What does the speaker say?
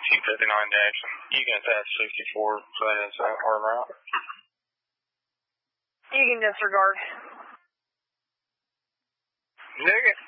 259 Jackson. You can pass 64 for that inside hard route. You can disregard. Dig it.